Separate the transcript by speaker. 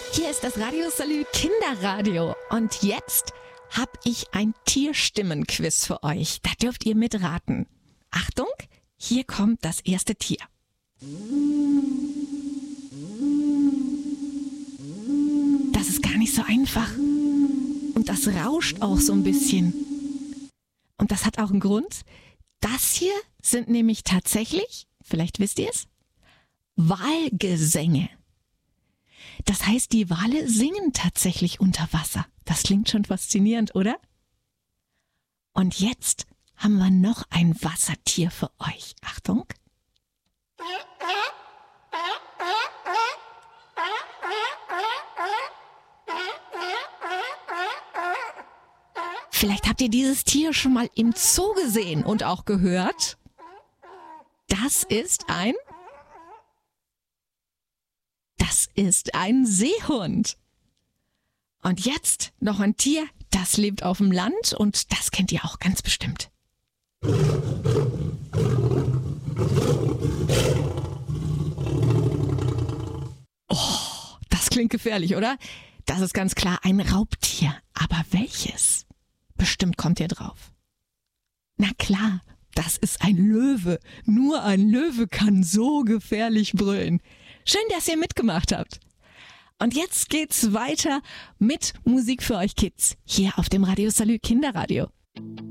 Speaker 1: Hier ist das Radio Salü Kinderradio und jetzt habe ich ein Tierstimmenquiz für euch. Da dürft ihr mitraten. Achtung, hier kommt das erste Tier. Das ist gar nicht so einfach und das rauscht auch so ein bisschen. Und das hat auch einen Grund. Das hier sind nämlich tatsächlich, vielleicht wisst ihr es, Walgesänge. Das heißt, die Wale singen tatsächlich unter Wasser. Das klingt schon faszinierend, oder? Und jetzt haben wir noch ein Wassertier für euch. Achtung. Vielleicht habt ihr dieses Tier schon mal im Zoo gesehen und auch gehört. Das ist ein Seehund. Und jetzt noch ein Tier, das lebt auf dem Land und das kennt ihr auch ganz bestimmt. Oh, das klingt gefährlich, oder? Das ist ganz klar ein Raubtier. Aber welches? Bestimmt kommt ihr drauf. Na klar, das ist ein Löwe. Nur ein Löwe kann so gefährlich brüllen. Schön, dass ihr mitgemacht habt. Und jetzt geht's weiter mit Musik für euch Kids hier auf dem Radio Salü Kinderradio.